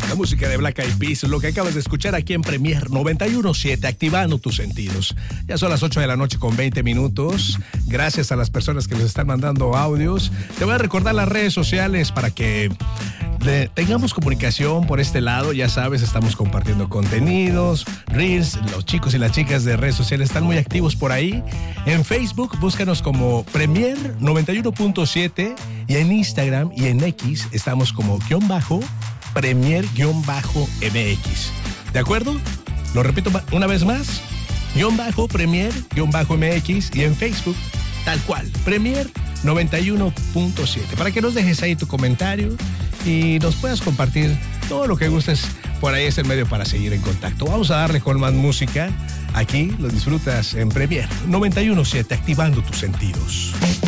La música de Black Eyed Peas, lo que acabas de escuchar aquí en Premier 91.7, activando tus sentidos. Ya son las 8 de la noche con 20 minutos. Gracias a las personas que nos están mandando audios. Te voy a recordar las redes sociales para que tengamos comunicación por este lado. Ya sabes, estamos compartiendo contenidos, reels. Los chicos y las chicas de redes sociales están muy activos por ahí. En Facebook, búscanos como Premier 91.7 y en Instagram y en X estamos como Premier-MX. ¿De acuerdo? Lo repito una vez más. Premier-MX y en Facebook, tal cual, Premier 91.7. Para que nos dejes ahí tu comentario y nos puedas compartir todo lo que gustes. Por ahí es el medio para seguir en contacto. Vamos a darle con más música. Aquí lo disfrutas en Premier 91.7, activando tus sentidos.